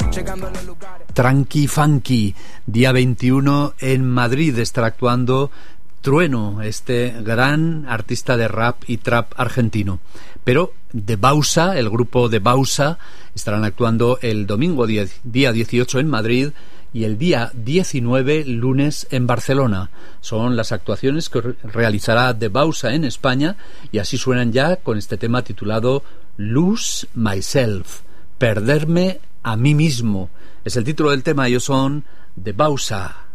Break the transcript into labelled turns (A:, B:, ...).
A: Tranqui Funky, día 21 en Madrid estará actuando Trueno, este gran artista de rap y trap argentino. Pero The Bausa, el grupo The Bausa, estarán actuando el domingo día 18 en Madrid y el día 19, lunes, en Barcelona. Son las actuaciones que realizará The Bausa en España, y así suenan ya con este tema titulado Lose Myself, perderme a mí mismo. Es el título del tema. Ellos son The Bausa.